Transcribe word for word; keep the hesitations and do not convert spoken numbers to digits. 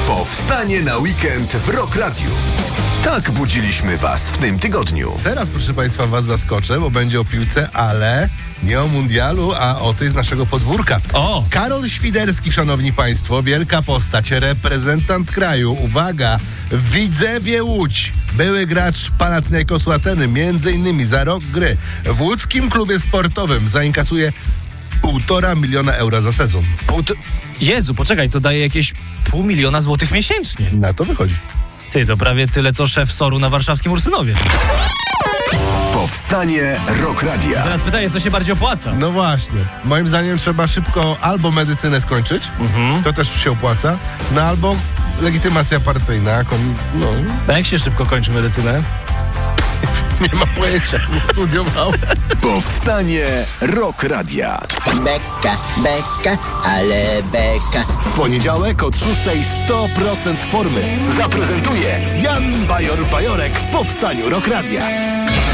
Powstanie na weekend w Rock Radiu. Tak budziliśmy was w tym tygodniu. Teraz, proszę Państwa, was zaskoczę, bo będzie o piłce, ale nie o mundialu, a o tej z naszego podwórka. O! Karol Świderski, szanowni Państwo, wielka postać, reprezentant kraju. Uwaga, w Widzewie Łódź. Były gracz Panathinaikosu Ateny, między innymi za rok gry w łódzkim klubie sportowym zainkasuje półtora miliona euro za sezon. Półto... Jezu, poczekaj, to daje jakieś pół miliona złotych miesięcznie. Na to wychodzi. Ty, to prawie tyle, co szef Soru na warszawskim Ursynowie. Powstanie Rock Radia. Teraz pytanie, co się bardziej opłaca? No właśnie. Moim zdaniem trzeba szybko albo medycynę skończyć, Mhm. to też się opłaca, no albo legitymacja partyjna. Kon... No, A jak się szybko kończy medycynę? nie ma pojęcia, nie studiował. Powstanie Rock Radia. Beka, beka, ale beka. W poniedziałek od szóstej sto procent formy zaprezentuje Jan Bajor-Bajorek w Powstaniu Rock Radia.